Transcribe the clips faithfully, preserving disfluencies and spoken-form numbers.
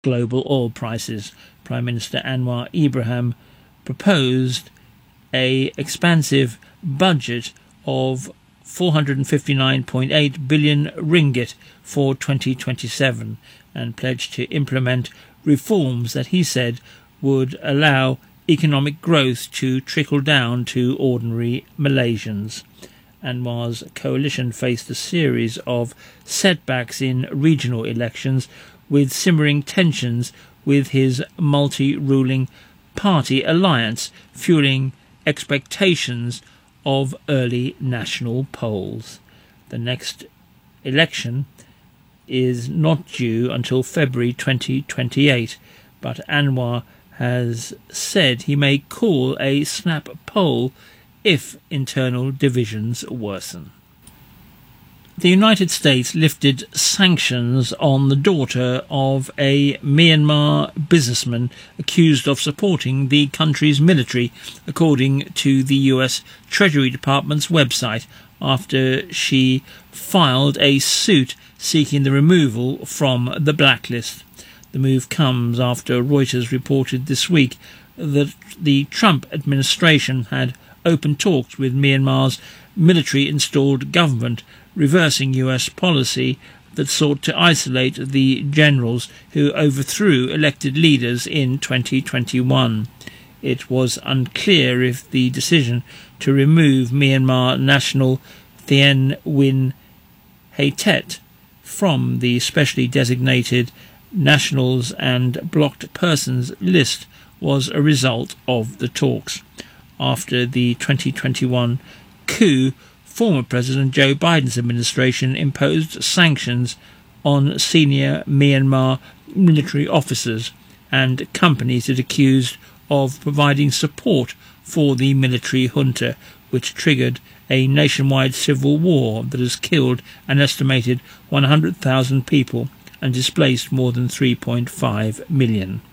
global oil prices. Prime Minister Anwar Ibrahim proposed a expansive budget of four hundred fifty-nine point eight billion ringgit for twenty twenty-seven and pledged to implement reforms that he said would allow economic growth to trickle down to ordinary Malaysians. Anwar's coalition faced a series of setbacks in regional elections, with simmering tensions with his multi-ruling party alliance fueling expectations of early national polls. The next election is not due until February twenty twenty-eight, but Anwar has said he may call a snap poll if internal divisions worsen. The United States lifted sanctions on the daughter of a Myanmar businessman accused of supporting the country's military, according to the U S Treasury Department's website, after she filed a suit seeking the removal from the blacklist. The move comes after Reuters reported this week that the Trump administration had open talks with Myanmar's military-installed government, reversing U S policy that sought to isolate the generals who overthrew elected leaders in twenty twenty-one. It was unclear if the decision to remove Myanmar national Thein Win Haytet from the specially designated nationals and blocked persons list was a result of the talks. After the twenty twenty-one coup, former President Joe Biden's administration imposed sanctions on senior Myanmar military officers and companies it accused of providing support for the military junta, which triggered a nationwide civil war that has killed an estimated one hundred thousand people and displaced more than three point five million.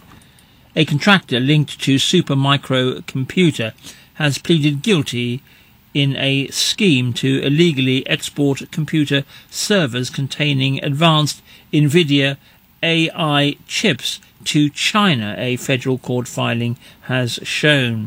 A contractor linked to Supermicro Computer has pleaded guilty in a scheme to illegally export computer servers containing advanced NVIDIA A I chips to China, a federal court filing has shown.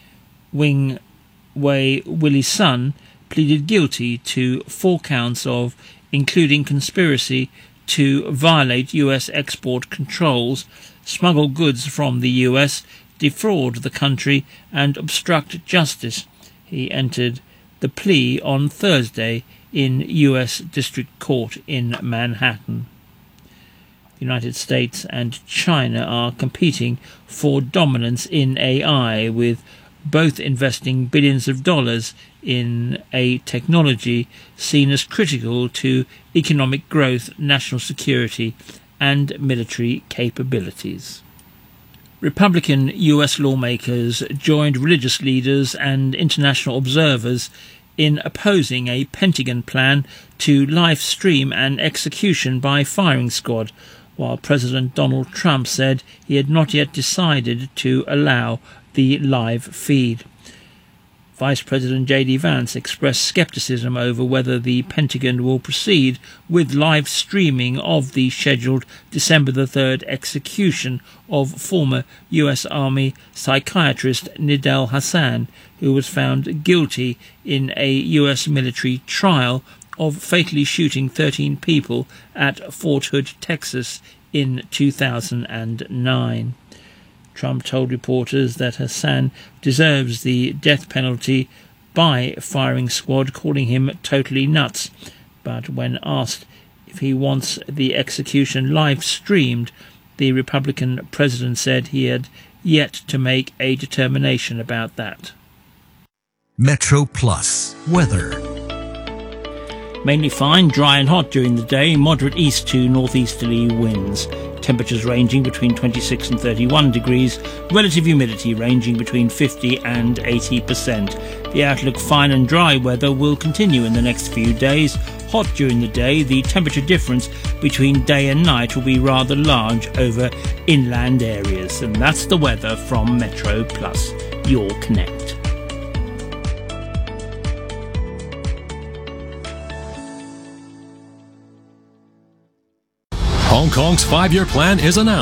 Wing Wei Willie Sun pleaded guilty to four counts of including conspiracy to violate U S export controls, smuggle goods from the U S, defraud the country and obstruct justice. He entered the plea on Thursday in U S District Court in Manhattan. The United States and China are competing for dominance in A I, with both investing billions of dollars in a technology seen as critical to economic growth, national security, and military capabilities. Republican U S lawmakers joined religious leaders and international observers in opposing a Pentagon plan to live stream an execution by firing squad, while President Donald Trump said he had not yet decided to allow the live feed. Vice President J D Vance expressed skepticism over whether the Pentagon will proceed with live streaming of the scheduled December the third execution of former U S Army psychiatrist Nidal Hasan, who was found guilty in a U S military trial of fatally shooting thirteen people at Fort Hood, Texas in two thousand nine. Trump told reporters that Hassan deserves the death penalty by firing squad, calling him totally nuts. But when asked if he wants the execution live streamed, the Republican president said he had yet to make a determination about that. Metro Plus weather. Mainly fine, dry and hot during the day, moderate east to northeasterly winds. Temperatures ranging between twenty-six and thirty-one degrees, relative humidity ranging between fifty and eighty percent. The outlook fine and dry weather will continue in the next few days. Hot during the day, the temperature difference between day and night will be rather large over inland areas. And that's the weather from Metro Plus, your Connect. Hong Kong's five-year plan is announced.